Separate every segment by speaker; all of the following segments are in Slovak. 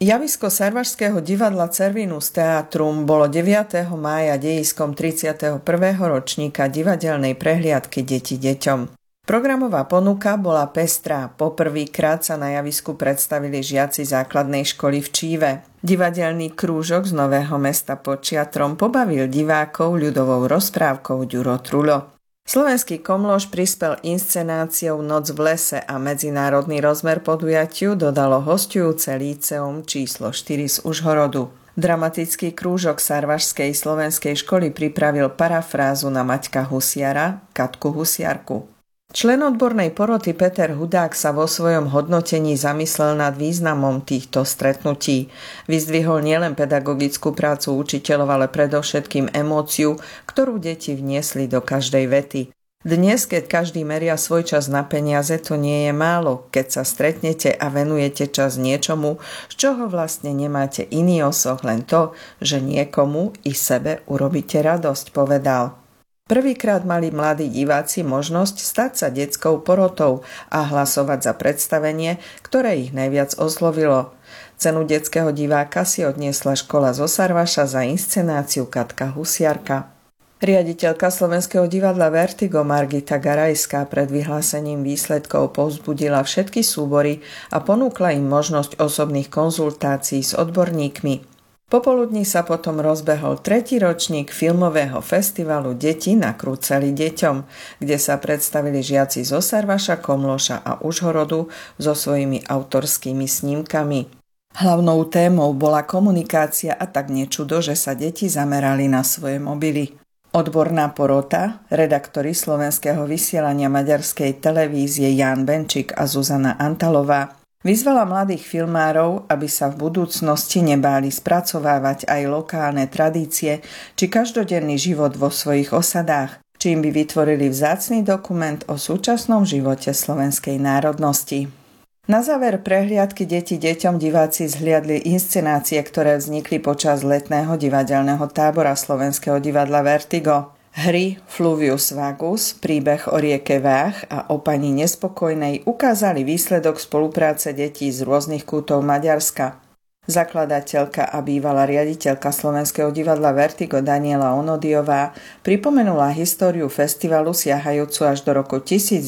Speaker 1: Javisko Sarvašského divadla Cervinus Theatrum bolo 9. mája dejiskom 31. ročníka divadelnej prehliadky Deti deťom. Programová ponuka bola pestrá. Poprvýkrát sa na javisku predstavili žiaci základnej školy v Číve. Divadelný krúžok z Nového Mesta pod Čiatrom pobavil divákov ľudovou rozprávkou Ďuro Trulo. Slovenský Komloš prispel inscenáciou Noc v lese a medzinárodný rozmer podujatiu dodalo hosťujúce líceum číslo 4 z Užhorodu. Dramatický krúžok Sarvašskej slovenskej školy pripravil parafrázu na Maťka Husiara, Katku Husiarku. Člen odbornej poroty Peter Hudák sa vo svojom hodnotení zamyslel nad významom týchto stretnutí. Vyzdvihol nielen pedagogickú prácu učiteľov, ale predovšetkým emóciu, ktorú deti vniesli do každej vety. Dnes, keď každý meria svoj čas na peniaze, to nie je málo, keď sa stretnete a venujete čas niečomu, z čoho vlastne nemáte iný osoh, len to, že niekomu i sebe urobíte radosť, povedal. Prvýkrát mali mladí diváci možnosť stať sa detskou porotou a hlasovať za predstavenie, ktoré ich najviac oslovilo. Cenu detského diváka si odniesla škola zo Sarvaša za inscenáciu Katka Husiarka. Riaditeľka Slovenského divadla Vertigo Margita Garajská pred vyhlásením výsledkov povzbudila všetky súbory a ponúkla im možnosť osobných konzultácií s odborníkmi. Popoludní sa potom rozbehol 3. ročník filmového festivalu Deti nakrúcali deťom, kde sa predstavili žiaci zo Sarvaša, Komloša a Užhorodu so svojimi autorskými snímkami. Hlavnou témou bola komunikácia a tak nečudo, že sa deti zamerali na svoje mobily. Odborná porota, redaktori Slovenského vysielania maďarskej televízie Ján Benčík a Zuzana Antalová, vyzvala mladých filmárov, aby sa v budúcnosti nebáli spracovávať aj lokálne tradície či každodenný život vo svojich osadách, čím by vytvorili vzácny dokument o súčasnom živote slovenskej národnosti. Na záver prehliadky Deti deťom diváci zhliadli inscenácie, ktoré vznikli počas letného divadelného tábora Slovenského divadla Vertigo. Hry Fluvius Vagus, príbeh o rieke Váh a o pani nespokojnej ukázali výsledok spolupráce detí z rôznych kútov Maďarska. Zakladateľka a bývalá riaditeľka Slovenského divadla Vertigo Daniela Onodiová pripomenula históriu festivalu siahajúcu až do roku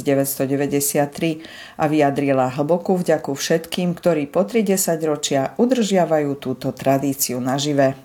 Speaker 1: 1993 a vyjadrila hlbokú vďaku všetkým, ktorí po 30 ročia udržiavajú túto tradíciu nažive.